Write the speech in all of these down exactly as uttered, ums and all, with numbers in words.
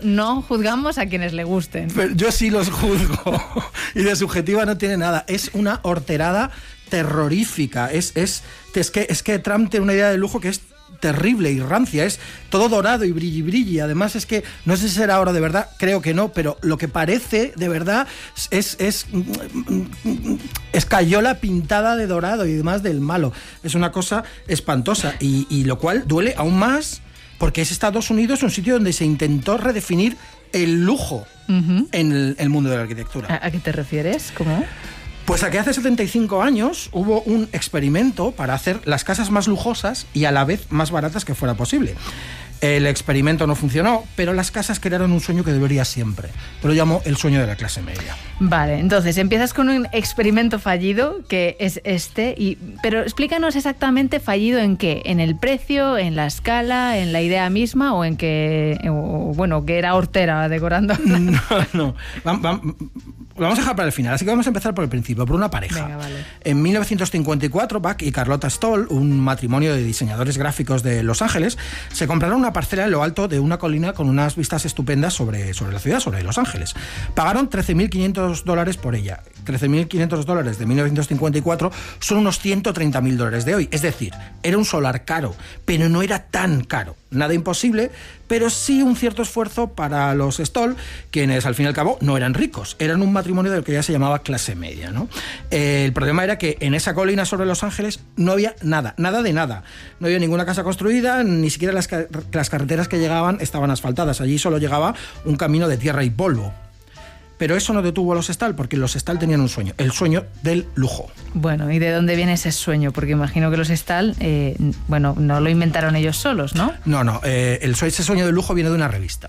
no juzgamos a quienes le gusten. Pero yo sí los juzgo. Y de subjetiva no tiene nada. Es una horterada terrorífica. Es, es, es, que, es que Trump tiene una idea de lujo que es terrible y rancia, es todo dorado y brilli brilli. Además es que, no sé si será ahora de verdad, creo que no, pero lo que parece de verdad es, es escayola pintada de dorado y demás del malo. Es una cosa espantosa y, y lo cual duele aún más porque es Estados Unidos un sitio donde se intentó redefinir el lujo uh-huh. en el, el mundo de la arquitectura. ¿A, a qué te refieres? ¿Cómo? Pues a que hace setenta y cinco años hubo un experimento para hacer las casas más lujosas y a la vez más baratas que fuera posible. El experimento no funcionó, pero las casas crearon un sueño que debería siempre. Yo lo llamo el sueño de la clase media. Vale, entonces empiezas con un experimento fallido, que es este, y, pero explícanos exactamente fallido en qué, en el precio, en la escala, en la idea misma o en que, o, bueno, que era hortera decorando. No, no, vamos, vamos, vamos a dejar para el final, así que vamos a empezar por el principio, por una pareja. Venga, vale. En mil novecientos cincuenta y cuatro, Buck y Carlotta Stoll, un matrimonio de diseñadores gráficos de Los Ángeles, se compraron una parcela en lo alto de una colina con unas vistas estupendas sobre, sobre la ciudad, sobre Los Ángeles. Pagaron trece mil quinientos dólares por ella. trece mil quinientos dólares de mil novecientos cincuenta y cuatro son unos ciento treinta mil dólares de hoy. Es decir, era un solar caro, pero no era tan caro. Nada imposible, pero sí un cierto esfuerzo para los Stoll, quienes al fin y al cabo no eran ricos. Eran un matrimonio del que ya se llamaba clase media, ¿no? Eh, el problema era que en esa colina sobre Los Ángeles no había nada, nada de nada. No había ninguna casa construida, ni siquiera las, las carreteras que llegaban estaban asfaltadas. Allí solo llegaba un camino de tierra y polvo. Pero eso no detuvo a los Stoll, porque los Stoll tenían un sueño, el sueño del lujo. Bueno, ¿y de dónde viene ese sueño? Porque imagino que los Stoll, eh, bueno, no lo inventaron ellos solos, ¿no? No, no, eh, el, ese sueño del lujo viene de una revista.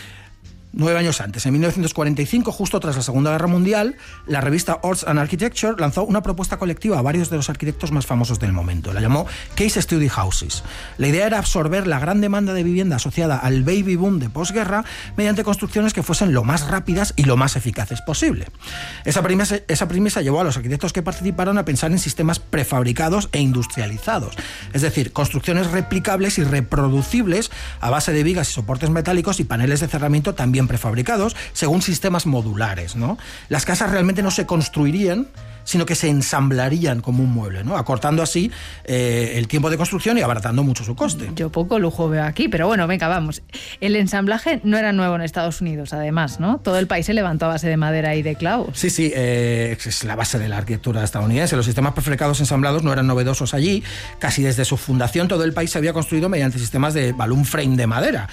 Nueve años antes, en mil novecientos cuarenta y cinco, justo tras la Segunda Guerra Mundial, la revista Arts and Architecture lanzó una propuesta colectiva a varios de los arquitectos más famosos del momento. La llamó Case Study Houses. La idea era absorber la gran demanda de vivienda asociada al baby boom de posguerra mediante construcciones que fuesen lo más rápidas y lo más eficaces posible. Esa premisa, esa premisa llevó a los arquitectos que participaron a pensar en sistemas prefabricados e industrializados. Es decir, construcciones replicables y reproducibles a base de vigas y soportes metálicos y paneles de cerramiento también prefabricados según sistemas modulares, ¿no? Las casas realmente no se construirían, sino que se ensamblarían como un mueble, ¿no? Acortando así eh, el tiempo de construcción y abaratando mucho su coste. Yo poco lujo veo aquí, pero bueno, venga, vamos. El ensamblaje no era nuevo en Estados Unidos, además, ¿no? Todo el país se levantó a base de madera y de clavos. Sí, sí, eh, es la base de la arquitectura estadounidense. Los sistemas prefabricados ensamblados no eran novedosos allí. Casi desde su fundación todo el país se había construido mediante sistemas de balloon frame de madera.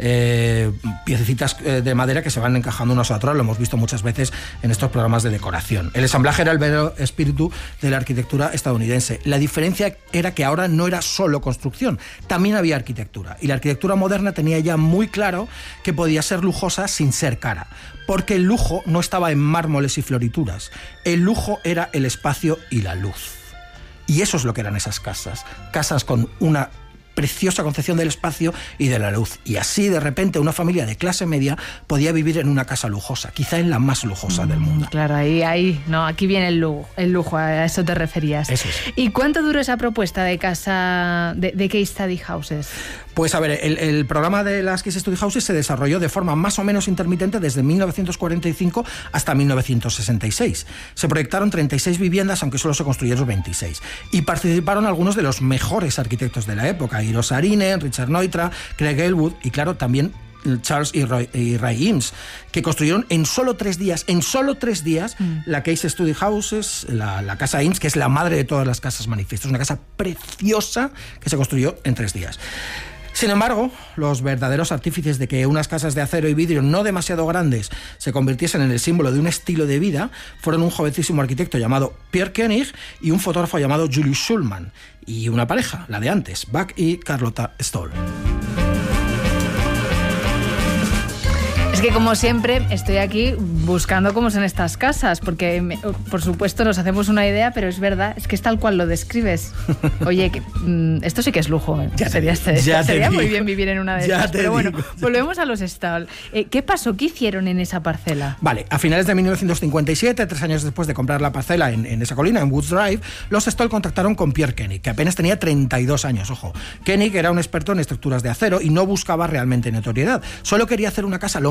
Eh, piececitas de madera que se van encajando unos a otros, lo hemos visto muchas veces en estos programas de decoración. El ensamblaje era el verdadero espíritu de la arquitectura estadounidense. La diferencia era que ahora no era solo construcción, también había arquitectura. Y la arquitectura moderna tenía ya muy claro que podía ser lujosa sin ser cara, porque el lujo no estaba en mármoles y florituras. El lujo era el espacio y la luz. Y eso es lo que eran esas casas. Casas con una preciosa concepción del espacio y de la luz. Y así, de repente, una familia de clase media podía vivir en una casa lujosa, quizá en la más lujosa mm, del mundo. Claro, ahí, ahí, no, aquí viene el lujo, el lujo, a eso te referías. Eso es. ¿Y cuánto duró esa propuesta de casa, de, de Case Study Houses? Pues a ver, el, el programa de las Case Study Houses se desarrolló de forma más o menos intermitente desde mil novecientos cuarenta y cinco hasta mil novecientos sesenta y seis. Se proyectaron treinta y seis viviendas, aunque solo se construyeron veintiséis. Y participaron algunos de los mejores arquitectos de la época, Eero Saarinen, Richard Neutra, Craig Elwood y, claro, también Charles y Ray, y Ray Eames, que construyeron en solo tres días, en solo tres días, mm. la Case Study Houses, la, la casa Eames, que es la madre de todas las casas manifiestos, una casa preciosa que se construyó en tres días. Sin embargo, los verdaderos artífices de que unas casas de acero y vidrio no demasiado grandes se convirtiesen en el símbolo de un estilo de vida fueron un jovencísimo arquitecto llamado Pierre Koenig y un fotógrafo llamado Julius Schulman, y una pareja, la de antes, Buck y Carlotta Stoll. Es que, como siempre, estoy aquí buscando cómo son estas casas, porque, me, por supuesto, nos hacemos una idea, pero es verdad, es que es tal cual lo describes. Oye, que, mm, esto sí que es lujo. Ya sería te, ya sería te muy digo. bien vivir en una de Ya estas. te Pero bueno, digo. volvemos a los Stoll. Eh, ¿Qué pasó? ¿Qué hicieron en esa parcela? Vale, a finales de mil novecientos cincuenta y siete, tres años después de comprar la parcela en, en esa colina, en Woods Drive, los Stoll contactaron con Pierre Koenig, que apenas tenía treinta y dos años, ojo. Koenig era un experto en estructuras de acero y no buscaba realmente notoriedad. Solo quería hacer una casa lo